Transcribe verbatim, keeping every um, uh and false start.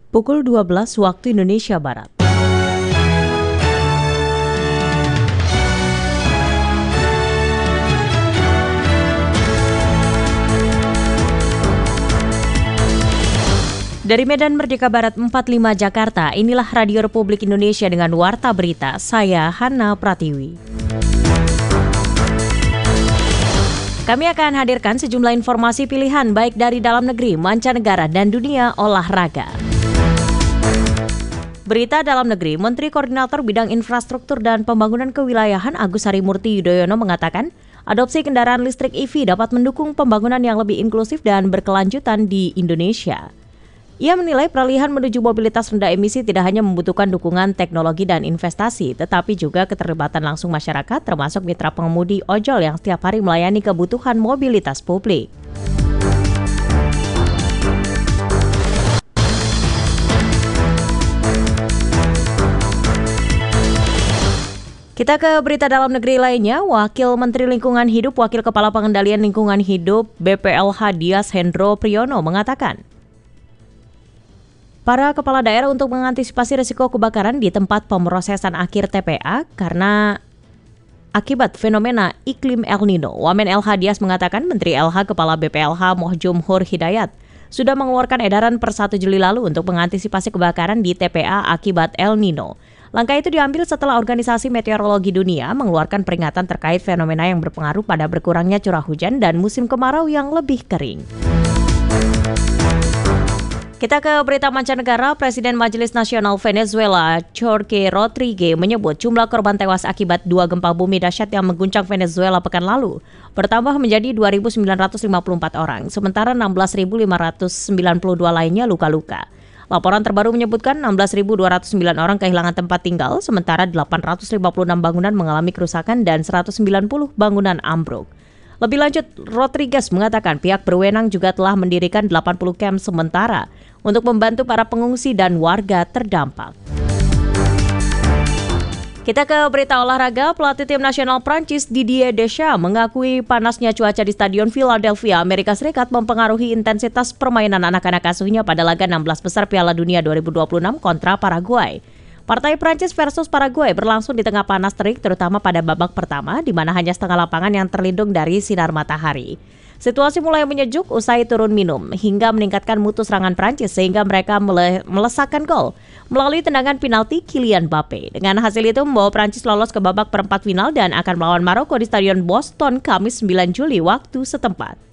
pukul dua belas waktu Indonesia Barat. Dari Medan Merdeka Barat empat puluh lima Jakarta, inilah Radio Republik Indonesia dengan Warta Berita, saya Hana Pratiwi. Kami akan hadirkan sejumlah informasi pilihan baik dari dalam negeri, mancanegara, dan dunia olahraga. Berita dalam negeri, Menteri Koordinator Bidang Infrastruktur dan Pembangunan Kewilayahan Agus Harimurti Yudhoyono mengatakan, adopsi kendaraan listrik E V dapat mendukung pembangunan yang lebih inklusif dan berkelanjutan di Indonesia. Ia menilai peralihan menuju mobilitas rendah emisi tidak hanya membutuhkan dukungan teknologi dan investasi, tetapi juga keterlibatan langsung masyarakat termasuk mitra pengemudi ojol yang setiap hari melayani kebutuhan mobilitas publik. Kita ke berita dalam negeri lainnya. Wakil Menteri Lingkungan Hidup, Wakil Kepala Pengendalian Lingkungan Hidup B P L H Dias Hendro Priyono mengatakan, para kepala daerah untuk mengantisipasi risiko kebakaran di tempat pemrosesan akhir T P A karena akibat fenomena iklim El Nino. Wamen L H Dias mengatakan Menteri L H Kepala B P L H Mohjumhur Hidayat sudah mengeluarkan edaran per satu Juli lalu untuk mengantisipasi kebakaran di T P A akibat El Nino. Langkah itu diambil setelah Organisasi Meteorologi Dunia mengeluarkan peringatan terkait fenomena yang berpengaruh pada berkurangnya curah hujan dan musim kemarau yang lebih kering. Kita ke berita mancanegara. Presiden Majelis Nasional Venezuela, Jorge Rodríguez, menyebut jumlah korban tewas akibat dua gempa bumi dahsyat yang mengguncang Venezuela pekan lalu bertambah menjadi dua ribu sembilan ratus lima puluh empat orang, sementara enam belas ribu lima ratus sembilan puluh dua lainnya luka-luka. Laporan terbaru menyebutkan enam belas ribu dua ratus sembilan orang kehilangan tempat tinggal, sementara delapan ratus lima puluh enam bangunan mengalami kerusakan dan seratus sembilan puluh bangunan ambruk. Lebih lanjut, Rodríguez mengatakan pihak berwenang juga telah mendirikan delapan puluh kamp sementara untuk membantu para pengungsi dan warga terdampak. Kita ke berita olahraga. Pelatih tim nasional Prancis Didier Deschamps mengakui panasnya cuaca di Stadion Philadelphia, Amerika Serikat mempengaruhi intensitas permainan anak-anak asuhnya pada laga enam belas besar Piala Dunia dua ribu dua puluh enam kontra Paraguay. Partai Prancis versus Paraguay berlangsung di tengah panas terik terutama pada babak pertama di mana hanya setengah lapangan yang terlindung dari sinar matahari. Situasi mulai menyejuk usai turun minum hingga meningkatkan mutu serangan Prancis sehingga mereka mele- melesakkan gol melalui tendangan penalti Kylian Mbappe. Dengan hasil itu membawa Prancis lolos ke babak perempat final dan akan melawan Maroko di Stadion Boston Kamis sembilan Juli waktu setempat.